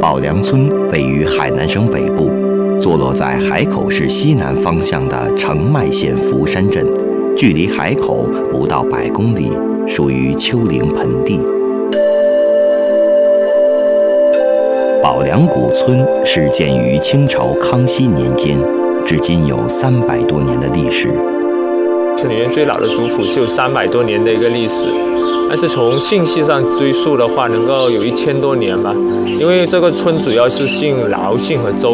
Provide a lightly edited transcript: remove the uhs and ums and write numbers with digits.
宝梁村位于海南省北部，坐落在海口市西南方向的澄迈县福山镇，距离海口不到100公里，属于丘陵盆地。宝梁古村是建于清朝康熙年间，至今有300多年的历史。 村里面最老的族谱是有300多年的一个历史，但是从姓系上追溯的话，能够有1000多年吧。因为这个村主要是姓饶姓和周